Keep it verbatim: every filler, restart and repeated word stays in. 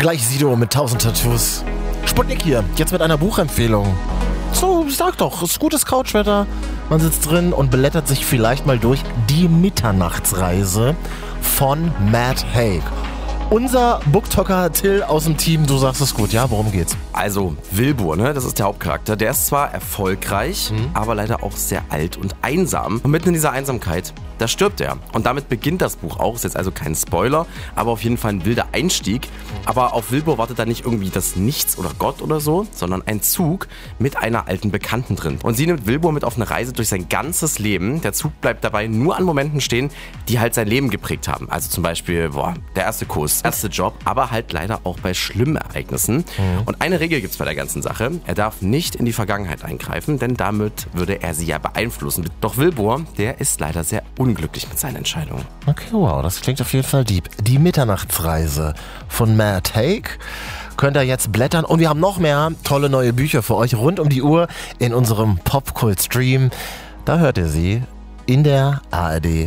gleich Sido mit tausend Tattoos. Sputnik hier, jetzt mit einer Buchempfehlung. So, sag doch, es ist gutes Couchwetter. Man sitzt drin und blättert sich vielleicht mal durch Die Mitternachtsreise von Matt Haig. Unser Booktalker Till aus dem Team, du sagst es gut, ja? Worum geht's? Also, Wilbur, ne, das ist der Hauptcharakter. Der ist zwar erfolgreich, mhm. aber leider auch sehr alt und einsam. Und mitten in dieser Einsamkeit, da stirbt er. Und damit beginnt das Buch auch. Ist jetzt also kein Spoiler, aber auf jeden Fall ein wilder Einstieg. Aber auf Wilbur wartet da nicht irgendwie das Nichts oder Gott oder so, sondern ein Zug mit einer alten Bekannten drin. Und sie nimmt Wilbur mit auf eine Reise durch sein ganzes Leben. Der Zug bleibt dabei nur an Momenten stehen, die halt sein Leben geprägt haben. Also zum Beispiel, boah, der erste Kuss, erste Job, aber halt leider auch bei schlimmen Ereignissen. Mhm. Und eine Regel gibt's bei der ganzen Sache. Er darf nicht in die Vergangenheit eingreifen, denn damit würde er sie ja beeinflussen. Doch Wilbur, der ist leider sehr unglücklich mit seinen Entscheidungen. Okay, wow, das klingt auf jeden Fall deep. Die Mitternachtsreise von Matt Haig. Könnt ihr jetzt blättern. Und wir haben noch mehr tolle neue Bücher für euch rund um die Uhr in unserem Popkult-Stream. Da hört ihr sie in der A R D